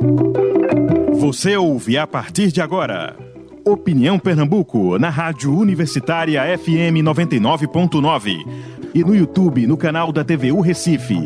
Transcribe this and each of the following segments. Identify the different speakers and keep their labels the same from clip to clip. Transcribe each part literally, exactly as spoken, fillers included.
Speaker 1: Você ouve a partir de agora Opinião Pernambuco na Rádio Universitária F M noventa e nove ponto nove e no YouTube no canal da T V U Recife.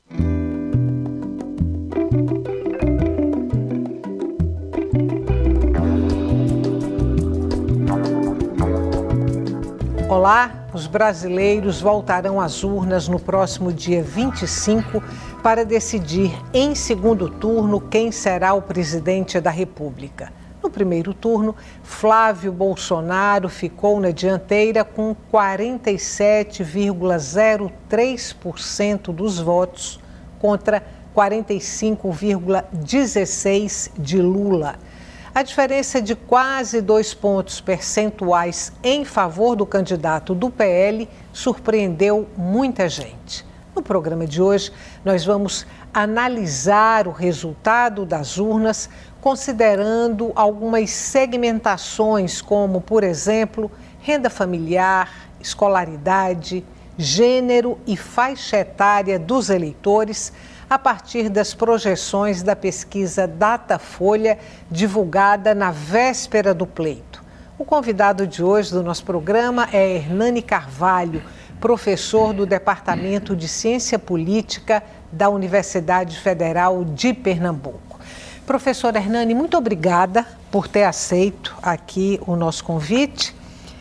Speaker 2: Olá, os brasileiros voltarão às urnas no próximo dia vinte e cinco para decidir em segundo turno quem será o presidente da República. No primeiro turno, Flávio Bolsonaro ficou na dianteira com quarenta e sete vírgula zero três por cento dos votos contra quarenta e cinco vírgula dezesseis por cento de Lula. A diferença de quase dois pontos percentuais em favor do candidato do P L surpreendeu muita gente. No programa de hoje, nós vamos analisar o resultado das urnas, considerando algumas segmentações, como, por exemplo, renda familiar, escolaridade, gênero e faixa etária dos eleitores, a partir das projeções da pesquisa Datafolha, divulgada na véspera do pleito. O convidado de hoje do nosso programa é Hernani Carvalho, professor do Departamento de Ciência Política da Universidade Federal de Pernambuco. Professor Hernani, muito obrigada por ter aceito aqui o nosso convite.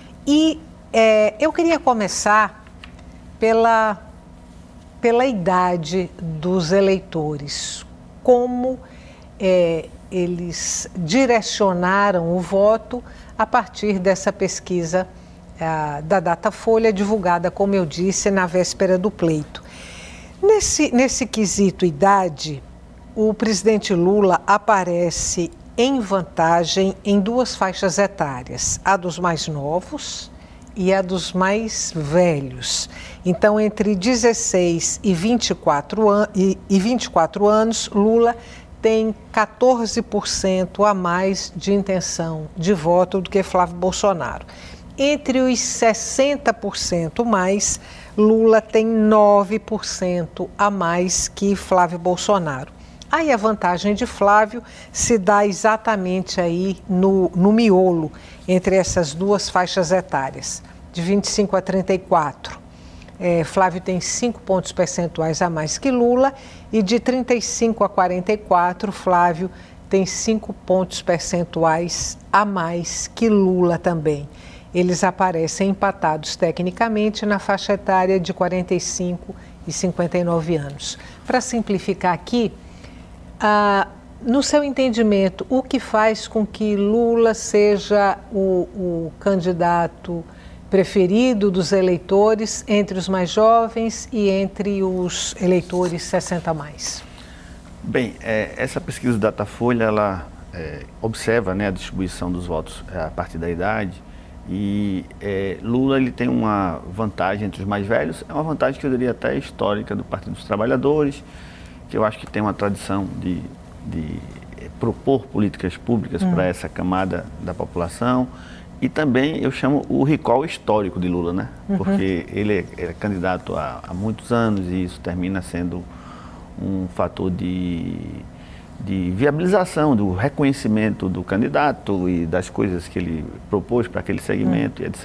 Speaker 2: E é, eu queria começar pela... pela idade dos eleitores, como é, eles direcionaram o voto a partir dessa pesquisa é, da Datafolha, divulgada, como eu disse, na véspera do pleito. Nesse, nesse quesito idade, o presidente Lula aparece em vantagem em duas faixas etárias, a dos mais novos e a dos mais velhos. Então, entre dezesseis e vinte e quatro, an- e, e vinte e quatro anos, Lula tem quatorze por cento a mais de intenção de voto do que Flávio Bolsonaro. Entre os sessenta por cento mais, Lula tem nove por cento a mais que Flávio Bolsonaro. Aí a vantagem de Flávio se dá exatamente aí no, no miolo, entre essas duas faixas etárias, de vinte e cinco a trinta e quatro. É, Flávio tem cinco pontos percentuais a mais que Lula e de trinta e cinco a quarenta e quatro, Flávio tem cinco pontos percentuais a mais que Lula também. Eles aparecem empatados tecnicamente na faixa etária de quarenta e cinco e cinquenta e nove anos. Para simplificar aqui, ah, no seu entendimento, o que faz com que Lula seja o, o candidato preferido dos eleitores entre os mais jovens e entre os eleitores sessenta a mais?
Speaker 3: Bem, é, essa pesquisa do Datafolha, ela é, observa, né, a distribuição dos votos é, a partir da idade e é, Lula ele tem uma vantagem entre os mais velhos, é uma vantagem que eu diria até histórica do Partido dos Trabalhadores, que eu acho que tem uma tradição de, de propor políticas públicas hum. para essa camada da população. E também eu chamo o recall histórico de Lula, né? Uhum. Porque ele é, é candidato há, há muitos anos e isso termina sendo um fator de, de viabilização, do reconhecimento do candidato e das coisas que ele propôs para aquele segmento, uhum. e etcétera.